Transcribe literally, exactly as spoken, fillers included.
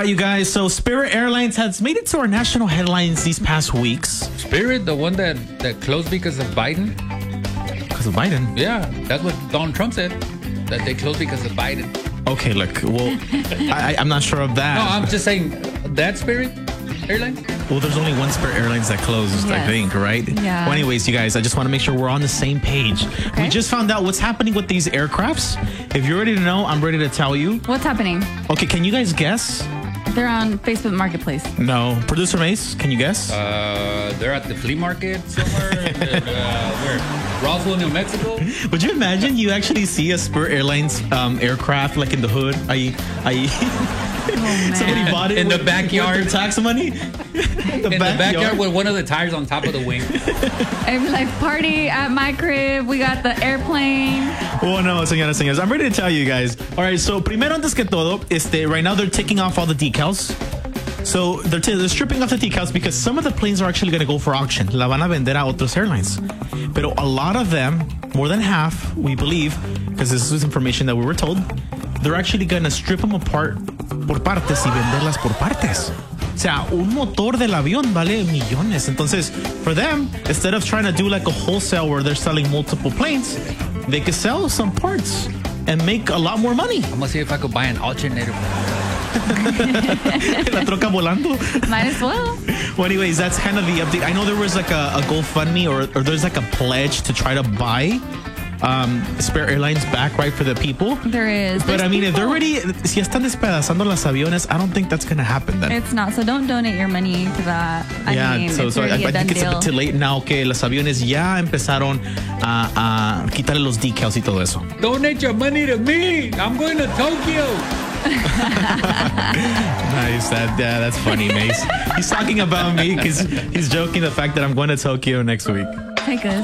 right, you guys. So Spirit Airlines has made it to our national headlines these past weeks. Spirit, the one that, that closed because of Biden? Because of Biden? Yeah, that's what Donald Trump said. That they closed because of Biden. Okay, look. Well, I, I'm not sure of that. No, I'm just saying that Spirit Airlines? Well, there's only one Spirit Airlines that closed, yes. I think, right? Yeah. Well, anyways, you guys, I just want to make sure we're on the same page. Okay. We just found out what's happening with these aircrafts. If you're ready to know, I'm ready to tell you. What's happening? Okay, can you guys guess? They're on Facebook Marketplace. No. Producer Mace, can you guess? Uh, they're at the flea market somewhere. uh, where? Roswell, New Mexico. Would you imagine you actually see a Spirit Airlines um, aircraft like in the hood? I, I, oh, somebody bought it in with, the backyard. With their tax money. the in backyard. the backyard with one of the tires on top of the wing. I'm like, party at my crib. We got the airplane. Oh no, señoras, señores. I'm ready to tell you guys. All right, so primero antes que todo, este, right now they're taking off all the decals. So they're, t- they're stripping off the decals because some of the planes are actually going to go for auction. La van a vender a otros airlines. Pero a lot of them, more than half, we believe, because this is information that we were told, they're actually going to strip them apart por partes y venderlas por partes. O sea, un motor del avión vale millones. Entonces, for them, instead of trying to do like a wholesale where they're selling multiple planes, they could sell some parts and make a lot more money. I'm going to see if I could buy an alternator. La troca volando. Might as well. Well, anyways, that's kind of the update. I know there was like a, a GoFundMe or, or there's like a pledge to try to buy um, Spirit Airlines back, right, for the people. There is. But There's I mean, people. if they're already, si están despedazando las aviones, I don't think that's going to happen then. It's not. So don't donate your money to that. I yeah, mean, so, it's so I, already I a done think it's deal. a bit too late now que los aviones ya empezaron a, a quitarle los decals y todo eso. Donate your money to me. I'm going to Tokyo. Nice. That, yeah, that's funny, Mace. He's talking about me because he's joking the fact that I'm going to Tokyo next week. Hey, good.